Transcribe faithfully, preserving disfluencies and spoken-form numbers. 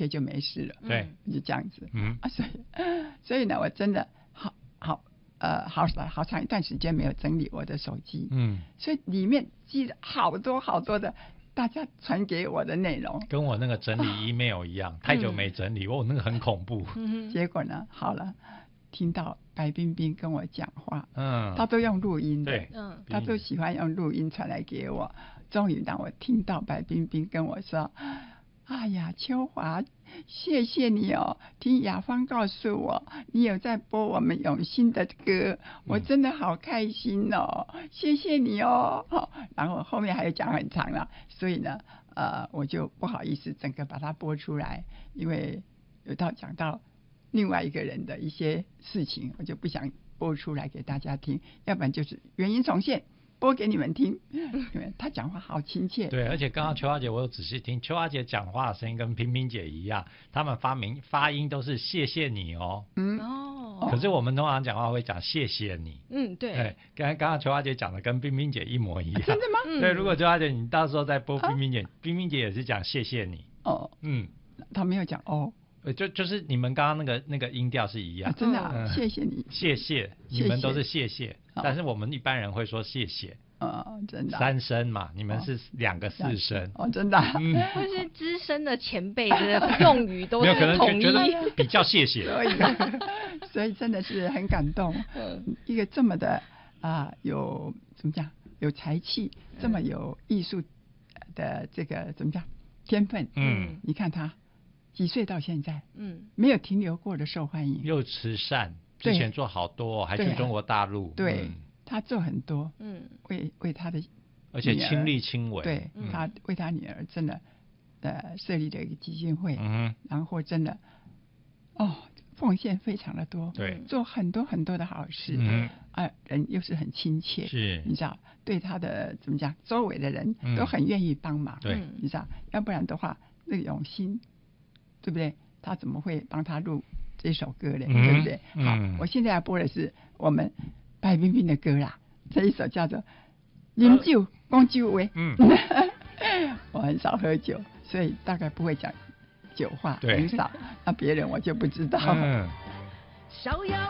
OK 就没事了， 对， 就这样子， 嗯啊，所以所以呢，我真的好好呃好好长一段时间没有整理我的手机， 嗯， 所以里面记了好多好多的大家传给我的内容， 跟我那个整理 email 一样，太久没整理，哦，那个很恐怖。 结果呢，好了，听到白冰冰跟我讲话， 嗯， 他都用录音的， 对， 嗯， 他都喜欢用录音传来给我。终于让我听到白冰冰跟我说：“哎呀，秋华，谢谢你哦！听雅芳告诉我，你有在播我们永兴的歌，我真的好开心哦！谢谢你哦。”然后后面还有讲很长了，所以呢，呃，我就不好意思整个把它播出来，因为有到讲到另外一个人的一些事情，我就不想播出来给大家听，要不然就是原因重现。播给你们听，因为他讲话好亲切。 对，而且刚刚秋花姐我有仔细听，秋花姐讲话的声音跟萍萍姐一样，他们发明发音都是谢谢你哦。 嗯哦。 可是我们通常讲话会讲谢谢你。 嗯，对。 对，刚刚刚秋花姐讲的跟萍萍姐一模一样。 真的吗？ 对，如果秋花姐你到时候再播萍萍姐，萍萍姐也是讲谢谢你。 哦。 嗯。 他没有讲哦。 呃，就就是你们刚刚那个那个音调是一样， 啊、真的、啊嗯， 谢谢你， 谢谢，你们都是谢谢， 哦、 但是我们一般人会说谢谢， 哦，真的、啊， 三声嘛，你们是两个四声， 哦，真的、啊， 嗯，或是资深的前辈的用语都是统一， 觉得比较谢谢， 所以所以真的是很感动，一个这么的啊、呃、有怎么讲有才气，这么有艺术的这个怎么讲天分， 嗯， 你看他。几岁到现在， 嗯， 没有停留过的受欢迎， 又慈善，之前做好多，还去中国大陆， 对、 嗯、 他做很多， 嗯， 为为他的， 而且亲力亲为， 对、 嗯、 他为他女儿真的，呃，设立了一个基金会， 嗯， 然后真的，哦，奉献非常的多， 对， 做很多很多的好事， 嗯， 啊，人又是很亲切， 是， 你知道，对他的怎么讲，周围的人都很愿意帮忙， 嗯、对， 你知道，要不然的话，那个永兴。对不对？他怎么会帮他录这首歌呢？ 嗯、 对不对？好， 嗯、 我现在要播的是我们白冰冰的歌啦，这一首叫做《饮酒讲酒话》。 嗯， 我很少喝酒，所以大概不会讲酒话，很少。那别人我就不知道。 嗯。